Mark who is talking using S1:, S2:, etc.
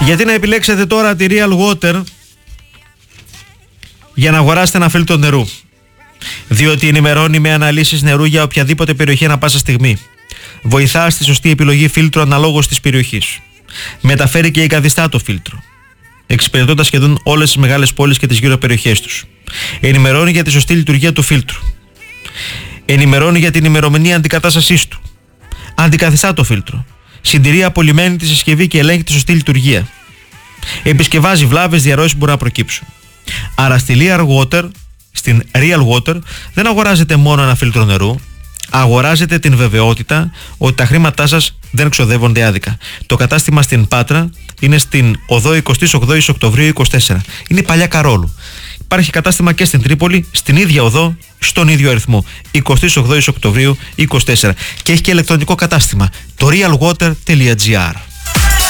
S1: Γιατί να επιλέξετε τώρα τη Real Water για να αγοράσετε ένα φίλτρο νερού? Διότι ενημερώνει με αναλύσεις νερού για οποιαδήποτε περιοχή ανά πάσα στιγμή. Βοηθά στη σωστή επιλογή φίλτρου αναλόγως της περιοχής. Μεταφέρει και εγκαθιστά το φίλτρο, εξυπηρετώντας σχεδόν όλες τις μεγάλες πόλεις και τις γύρω περιοχές τους. Ενημερώνει για τη σωστή λειτουργία του φίλτρου. Ενημερώνει για την ημερομηνία αντικατάστασής του. Αντικαθιστά το φίλτρο. Συντηρεί απολυμμένη τη συσκευή και ελέγχει τη σωστή λειτουργία. Επισκευάζει βλάβες, διαρροές που μπορούν να προκύψουν. Άρα στην Real Water δεν αγοράζετε μόνο ένα φίλτρο νερού, αγοράζετε την βεβαιότητα ότι τα χρήματά σας δεν ξοδεύονται άδικα. Το κατάστημα στην Πάτρα είναι στην οδό 28 Οκτωβρίου 24. Είναι παλιά Καρόλου. Υπάρχει κατάστημα και στην Τρίπολη, στην ίδια οδό, στον ίδιο αριθμό, 28 Οκτωβρίου 24. Και έχει και ηλεκτρονικό κατάστημα, το realwater.gr.